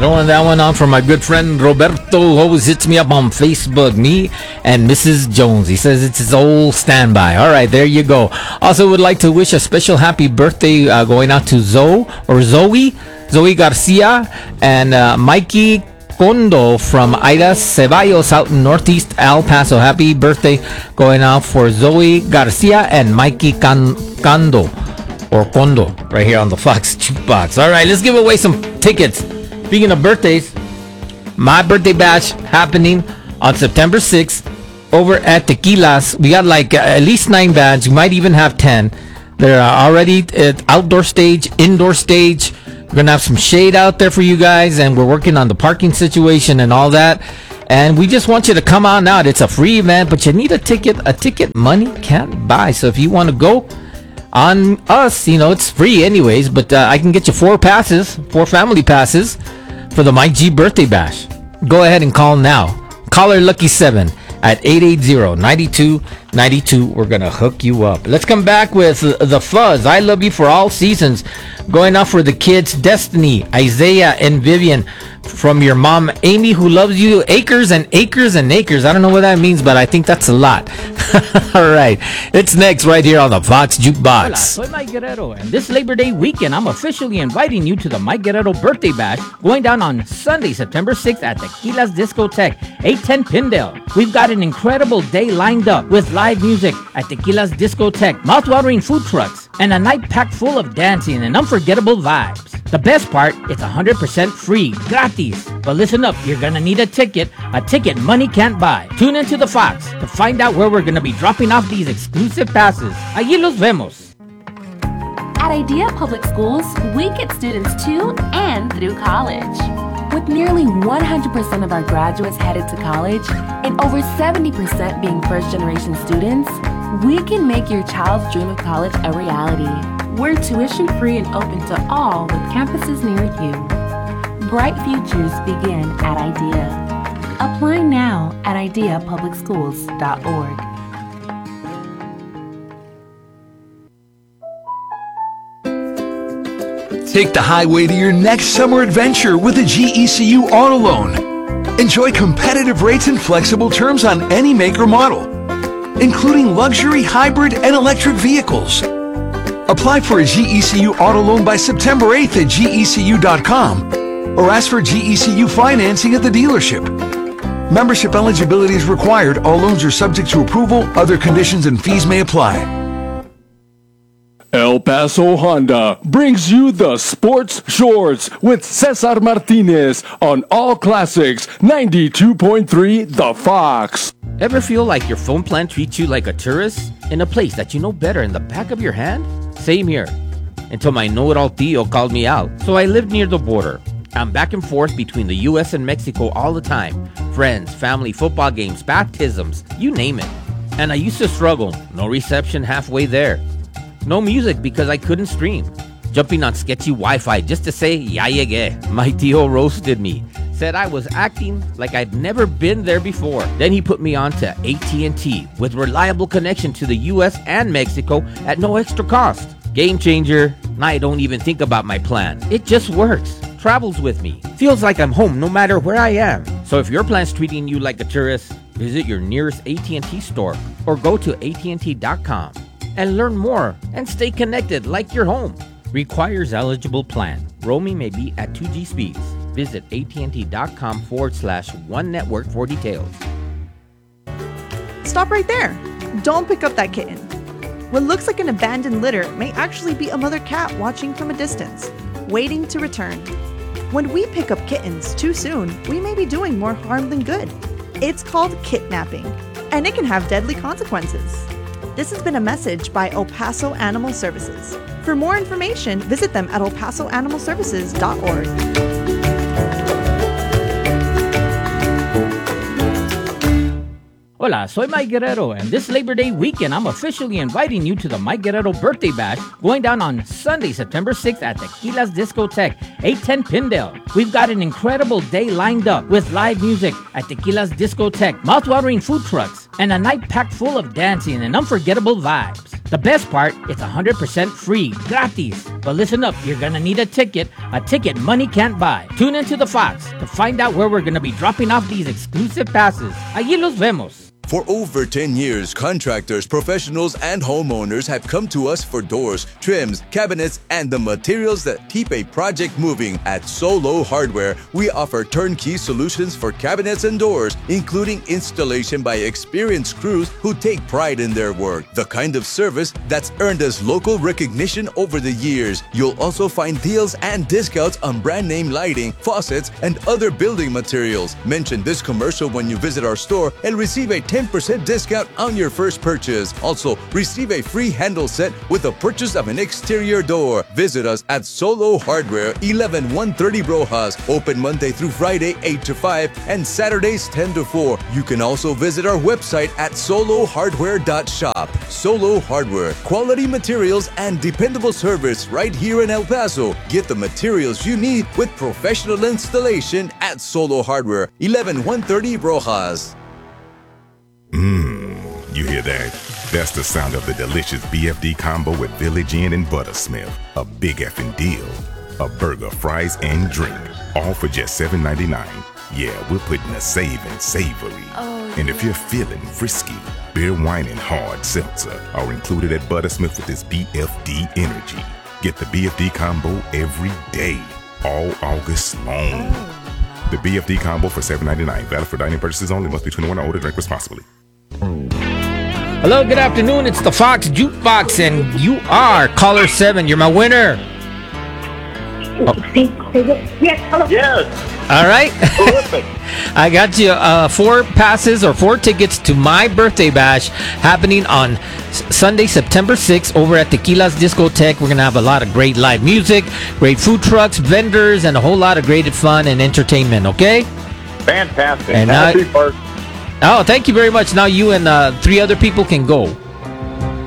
Throwing that one on for my good friend Roberto, who always hits me up on Facebook. Me and Mrs. Jones. He says it's his old standby. All right, there you go. Also, would like to wish a special happy birthday going out to Zoe Garcia, and Mikey Kondo from Ida Ceballos out in Northeast El Paso. Happy birthday going out for Zoe Garcia and Mikey Kondo right here on the Fox Jukebox. All right, let's give away some tickets. Speaking of birthdays, my birthday bash happening on September 6th over at Tequilas. We got like at least 9 bands. We might even have 10. They're already at outdoor stage, indoor stage. We're going to have some shade out there for you guys, and we're working on the parking situation and all that. And we just want you to come on out. It's a free event, but you need a ticket. A ticket money can't buy. So if you want to go on us, it's free anyways, but I can get you 4 family passes for the Mike G birthday bash. Go ahead and call now. Caller Lucky 7 at 880-9292. We're going to hook you up. Let's come back with The Fuzz. I Love You for All Seasons. Going out for the kids, Destiny, Isaiah, and Vivian. From your mom, Amy, who loves you acres and acres and acres. I don't know what that means, but I think that's a lot. All right. It's next right here on the Fox Jukebox. Hola, soy Mike Guerrero, and this Labor Day weekend, I'm officially inviting you to the Mike Guerrero birthday bash going down on Sunday, September 6th at Tequila's Discotheque, 810 Pindale. We've got an incredible day lined up with live music at Tequila's Discotheque, mouth-watering food trucks, and a night packed full of dancing and unforgettable vibes. The best part, it's 100% free, gratis. But listen up, you're gonna need a ticket money can't buy. Tune into the Fox to find out where we're gonna be dropping off these exclusive passes. Allí los vemos. At Idea Public Schools, we get students to and through college. With nearly 100% of our graduates headed to college and over 70% being first-generation students, we can make your child's dream of college a reality. We're tuition-free and open to all with campuses near you. Bright futures begin at IDEA. Apply now at ideapublicschools.org. Take the highway to your next summer adventure with a GECU auto loan. Enjoy competitive rates and flexible terms on any make or model, including luxury, hybrid, and electric vehicles. Apply for a GECU auto loan by September 8th at gecu.com or ask for GECU financing at the dealership. Membership eligibility is required. All loans are subject to approval. Other conditions and fees may apply. El Paso Honda brings you the Sports Shorts with Cesar Martinez on All Classics 92.3 The Fox. Ever feel like your phone plan treats you like a tourist in a place that you know better in the back of your hand? Same here. Until my know-it-all Tio called me out. So I lived near the border. I'm back and forth between the U.S. and Mexico all the time. Friends, family, football games, baptisms, you name it. And I used to struggle. No reception halfway there. No music because I couldn't stream. Jumping on sketchy Wi-Fi just to say, ya llegué. My Tio roasted me. Said I was acting like I'd never been there before. Then he put me on to AT&T with reliable connection to the US and Mexico at no extra cost. Game changer. Now I don't even think about my plan. It just works. Travels with me. Feels like I'm home no matter where I am. So if your plan's treating you like a tourist, visit your nearest AT&T store or go to AT&T.com and learn more and stay connected like you're home. Requires eligible plan. Roaming may be at 2G speeds. Visit AT&T.com/One Network for details. Stop right there. Don't pick up that kitten. What looks like an abandoned litter may actually be a mother cat watching from a distance, waiting to return. When we pick up kittens too soon, we may be doing more harm than good. It's called kidnapping, and it can have deadly consequences. This has been a message by El Paso Animal Services. For more information, visit them at elpasoanimalservices.org. Hola, soy Mike Guerrero, and this Labor Day weekend, I'm officially inviting you to the Mike Guerrero birthday bash going down on Sunday, September 6th at Tequila's Discotheque, 810 Pindale. We've got an incredible day lined up with live music at Tequila's Discotheque, mouth-watering food trucks, and a night packed full of dancing and unforgettable vibes. The best part, it's 100% free, gratis. But listen up, you're gonna need a ticket money can't buy. Tune into The Fox to find out where we're gonna be dropping off these exclusive passes. Allí los vemos. For over 10 years, contractors, professionals, and homeowners have come to us for doors, trims, cabinets, and the materials that keep a project moving. At Solo Hardware, we offer turnkey solutions for cabinets and doors, including installation by experienced crews who take pride in their work. The kind of service that's earned us local recognition over the years. You'll also find deals and discounts on brand name lighting, faucets, and other building materials. Mention this commercial when you visit our store and receive a 10% discount on your first purchase. Also, receive a free handle set with the purchase of an exterior door. Visit us at Solo Hardware, 11130 Rojas. Open Monday through Friday, 8 to 5, and Saturdays, 10 to 4. You can also visit our website at solohardware.shop. Solo Hardware, quality materials and dependable service right here in El Paso. Get the materials you need with professional installation at Solo Hardware, 11130 Rojas. You hear that? That's the sound of the delicious BFD combo with Village Inn and Buttersmith. A big effing deal. A burger, fries, and drink. All for just $7.99. Yeah, we're putting a saving savory. And if you're feeling frisky, beer, wine, and hard seltzer are included at Buttersmith with this BFD energy. Get the BFD combo every day, all August long. The BFD combo for $7.99. Valid for dining purchases only. Must be 21 or older. Drink responsibly. Hello, good afternoon. It's the Fox Jukebox, and you are caller 7. You're my winner. Yes, hello. Yes. All right. Terrific. I got you 4 passes or 4 tickets to my birthday bash happening on Sunday, September 6th over at Tequila's Discotheque. We're going to have a lot of great live music, great food trucks, vendors, and a whole lot of great fun and entertainment, okay? Fantastic. And oh, thank you very much. Now you and 3 other people can go.